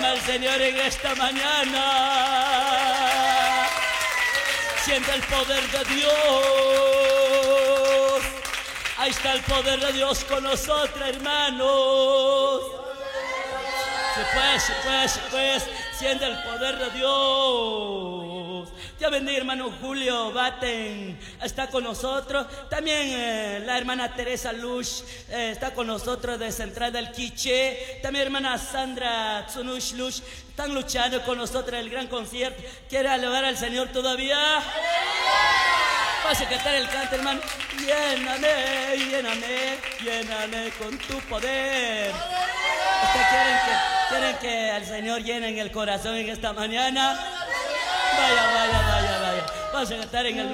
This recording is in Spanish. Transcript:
alma al Señor en esta mañana. Siente el poder de Dios. Ahí está el poder de Dios con nosotros, hermanos. Si pues, siente el poder de Dios. Dios bendiga, hermano Julio Baten, está con nosotros. También la hermana Teresa Luz está con nosotros de Central del Quiché. También hermana Sandra Tsunush Luz están luchando con nosotros en el gran concierto. ¿Quiere alabar al Señor todavía? Vas a cantar el canto, hermano. Lléname, lléname, lléname con tu poder. ¿Ustedes quieren que al Señor llenen el corazón en esta mañana? Vaya. Vamos a cantar en el